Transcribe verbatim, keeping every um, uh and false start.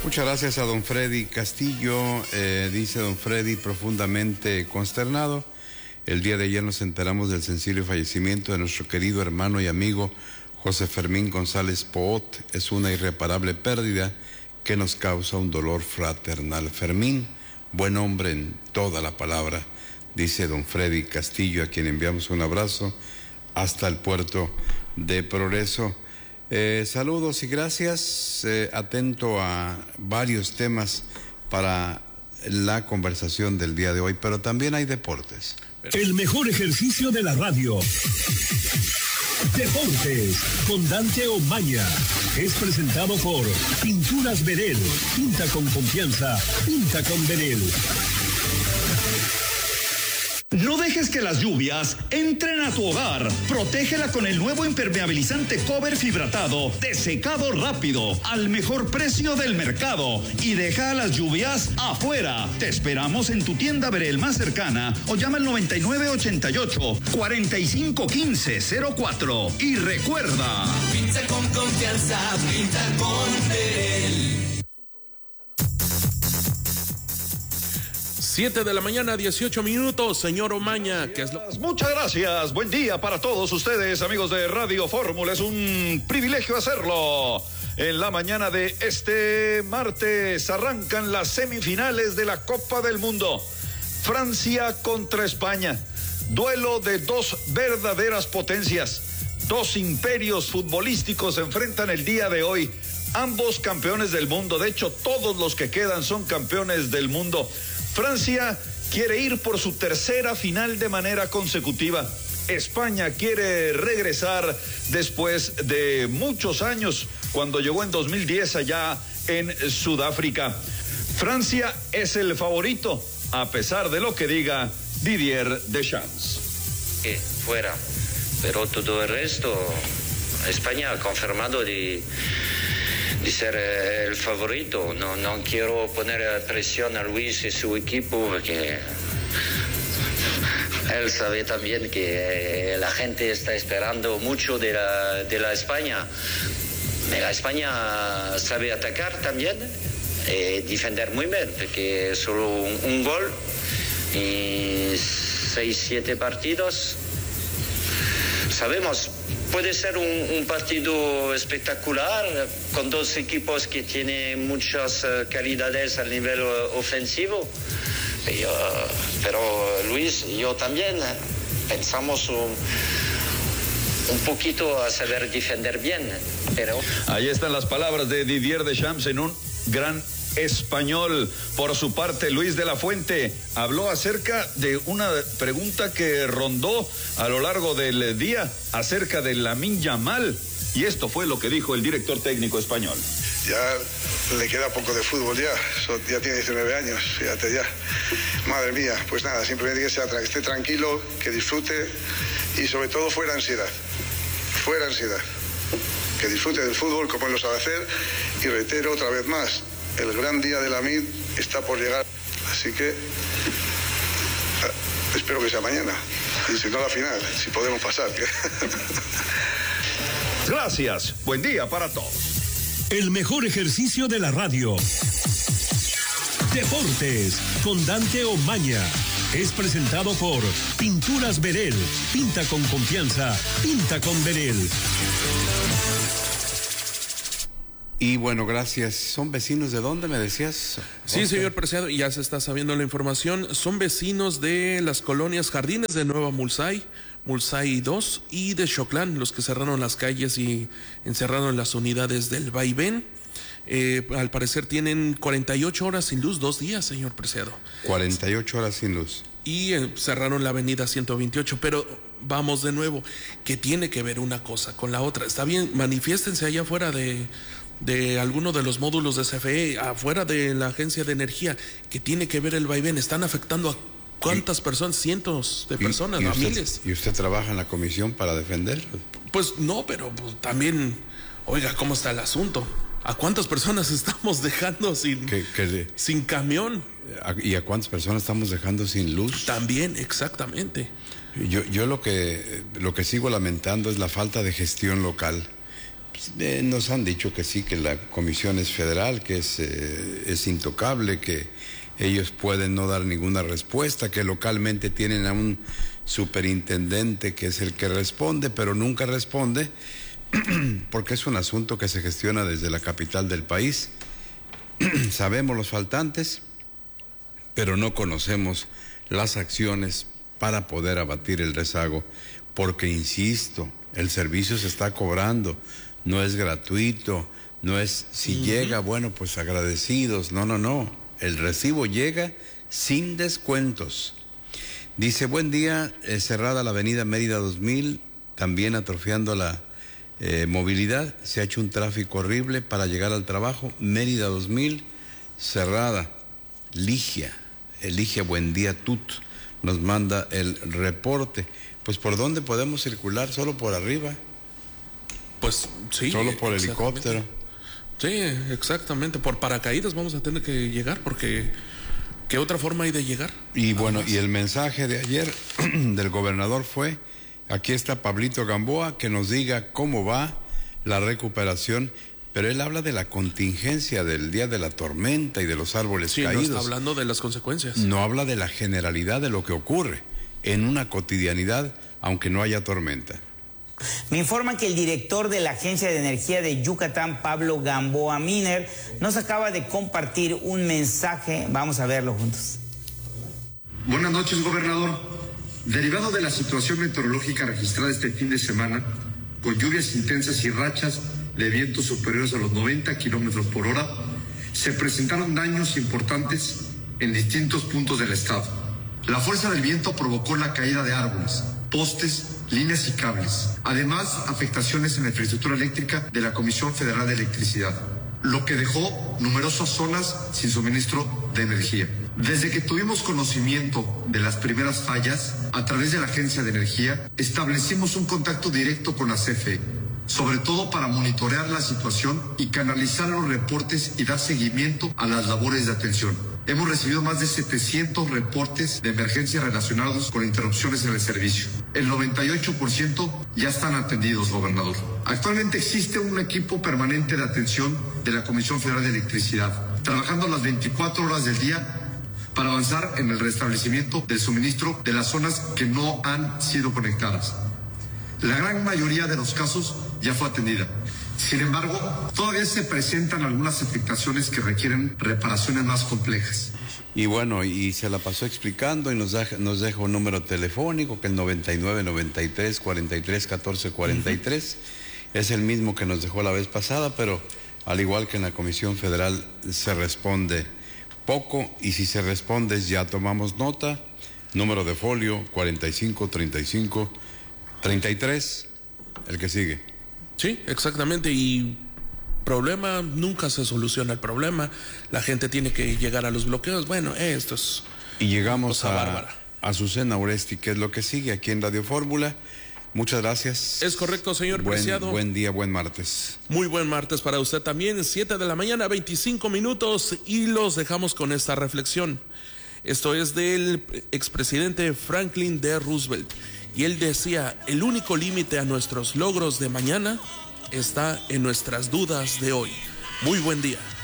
Muchas gracias a don Freddy Castillo. Eh, dice don Freddy, profundamente consternado. El día de ayer nos enteramos del sensible fallecimiento de nuestro querido hermano y amigo José Fermín González Poot. Es una irreparable pérdida que nos causa un dolor fraternal. Fermín, buen hombre en toda la palabra, dice don Freddy Castillo, a quien enviamos un abrazo hasta el puerto de Progreso. Eh, saludos y gracias. Eh, atento a varios temas para la conversación del día de hoy, pero también hay deportes. El mejor ejercicio de la radio. Deportes con Dante Omaña. Es presentado por Pinturas Verel. Pinta con confianza. Pinta con Verel. No dejes que las lluvias entren a tu hogar. Protégela con el nuevo impermeabilizante Cover Fibratado de secado rápido al mejor precio del mercado y deja las lluvias afuera. Te esperamos en tu tienda Verel más cercana o llama al noventa y nueve ochenta y ocho cuarenta y cinco quince cero cuatro y recuerda, pinta con confianza, pinta con Verel. siete de la mañana, dieciocho minutos, señor Omaña. ¿Qué es lo... Muchas gracias, buen día para todos ustedes, amigos de Radio Fórmula. Es un privilegio hacerlo. En la mañana de este martes arrancan las semifinales de la Copa del Mundo. Francia contra España. Duelo de dos verdaderas potencias. Dos imperios futbolísticos se enfrentan el día de hoy. Ambos campeones del mundo. De hecho, todos los que quedan son campeones del mundo. Francia quiere ir por su tercera final de manera consecutiva. España quiere regresar después de muchos años, cuando llegó en dos mil diez allá en Sudáfrica. Francia es el favorito, a pesar de lo que diga Didier Deschamps. Eh, fuera, pero todo el resto, España ha confirmado de... de ser el favorito. No, no quiero poner presión a Luis y su equipo, porque él sabe también que la gente está esperando mucho de la, de la España. La España sabe atacar también y defender muy bien, porque solo un, un gol y seis, siete partidos. Sabemos, puede ser un, un partido espectacular con dos equipos que tienen muchas uh, calidades a nivel uh, ofensivo. Pero, uh, pero Luis y yo también pensamos un, un poquito a saber defender bien. Pero... Ahí están las palabras de Didier Deschamps en un gran español. Por su parte, Luis de la Fuente habló acerca de una pregunta que rondó a lo largo del día acerca de Lamine Yamal, y esto fue lo que dijo el director técnico español. Ya le queda poco de fútbol ya, ya tiene diecinueve años, fíjate ya. Madre mía, pues nada, simplemente que, sea, que esté tranquilo, que disfrute y sobre todo fuera ansiedad, fuera ansiedad. Que disfrute del fútbol como él lo sabe hacer, y reitero otra vez más, el gran día de Lamine está por llegar, así que espero que sea mañana, y si no la final, si podemos pasar. Gracias, buen día para todos. El mejor ejercicio de la radio. Deportes con Dante Omaña. Es presentado por Pinturas Verel. Pinta con confianza. Pinta con Verel. Y bueno, gracias. ¿Son vecinos de dónde me decías? Sí, señor Preciado, ya se está sabiendo la información. Son vecinos de las colonias Jardines de Nueva Mulsay, Mulsay dos y de Xoclán, los que cerraron las calles y encerraron las unidades del vaivén. Eh, al parecer tienen cuarenta y ocho horas sin luz, dos días, señor Preciado. cuarenta y ocho horas sin luz. Y eh, cerraron la avenida ciento veintiocho, pero vamos de nuevo, que tiene que ver una cosa con la otra. Está bien, manifiéstense allá afuera de... de alguno de los módulos de C F E, afuera de la agencia de energía, que tiene que ver el vaivén. Están afectando a cuántas y, personas, cientos de personas, y, y a usted, miles. ¿Y usted trabaja en la comisión para defenderlo? Pues no, pero pues, también, oiga, ¿cómo está el asunto? ¿A cuántas personas estamos dejando sin, ¿Qué, qué, sin camión? ¿Y a cuántas personas estamos dejando sin luz? También, exactamente. Yo, yo lo que, lo que sigo lamentando es la falta de gestión local. Eh, nos han dicho que sí, que la comisión es federal, que es, eh, es intocable, que ellos pueden no dar ninguna respuesta, que localmente tienen a un superintendente que es el que responde, pero nunca responde, porque es un asunto que se gestiona desde la capital del país. Sabemos los faltantes, pero no conocemos las acciones para poder abatir el rezago, porque, insisto, el servicio se está cobrando, no es gratuito, no es si uh-huh. llega, bueno, pues agradecidos, no, no, no, el recibo llega sin descuentos. Dice, buen día, eh, cerrada la avenida Mérida dos mil, también atrofiando la eh, movilidad, se ha hecho un tráfico horrible para llegar al trabajo, Mérida dos mil, cerrada. Ligia, Ligia Buendía Tut, nos manda el reporte. Pues, ¿por dónde podemos circular? ¿Solo por arriba? Pues sí. ¿Solo por helicóptero? Sí, exactamente. Por paracaídas vamos a tener que llegar, porque ¿qué otra forma hay de llegar? Y bueno, y el mensaje de ayer del gobernador fue, aquí está Pablito Gamboa, que nos diga cómo va la recuperación, pero él habla de la contingencia del día de la tormenta y de los árboles sí, caídos. Sí, no está hablando de las consecuencias. No habla de la generalidad de lo que ocurre en una cotidianidad, aunque no haya tormenta. Me informan que el director de la Agencia de Energía de Yucatán, Pablo Gamboa Miner, nos acaba de compartir un mensaje. Vamos a verlo juntos. Buenas noches, gobernador. Derivado de la situación meteorológica registrada este fin de semana, con lluvias intensas y rachas de vientos superiores a los noventa kilómetros por hora, se presentaron daños importantes en distintos puntos del estado. La fuerza del viento provocó la caída de árboles, postes, líneas y cables. Además, afectaciones en la infraestructura eléctrica de la Comisión Federal de Electricidad, lo que dejó numerosas zonas sin suministro de energía. Desde que tuvimos conocimiento de las primeras fallas, a través de la Agencia de Energía, establecimos un contacto directo con la C F E, sobre todo para monitorear la situación y canalizar los reportes y dar seguimiento a las labores de atención. Hemos recibido más de setecientos reportes de emergencia relacionados con interrupciones en el servicio. El noventa y ocho por ciento ya están atendidos, gobernador. Actualmente existe un equipo permanente de atención de la Comisión Federal de Electricidad, trabajando las veinticuatro horas del día para avanzar en el restablecimiento del suministro de las zonas que no han sido conectadas. La gran mayoría de los casos ya fue atendida. Sin embargo, todavía se presentan algunas afectaciones que requieren reparaciones más complejas. Y bueno, y se la pasó explicando y nos deja, nos deja un número telefónico que el noventa y nueve, noventa y tres, cuarenta y tres, catorce, cuarenta y tres. Uh-huh. Es el mismo que nos dejó la vez pasada, pero al igual que en la Comisión Federal se responde poco, y si se responde ya tomamos nota. Número de folio cuarenta y cinco, treinta y cinco, treinta y tres, el que sigue. Sí, exactamente, y problema, nunca se soluciona el problema, la gente tiene que llegar a los bloqueos, bueno, esto es... Y llegamos a, a Azucena Oresti, que es lo que sigue aquí en Radio Fórmula. Muchas gracias. Es correcto, señor buen, Preciado. Buen día, buen martes. Muy buen martes para usted también, siete de la mañana, veinticinco minutos, y los dejamos con esta reflexión. Esto es del expresidente Franklin D. Roosevelt. Y él decía, el único límite a nuestros logros de mañana está en nuestras dudas de hoy. Muy buen día.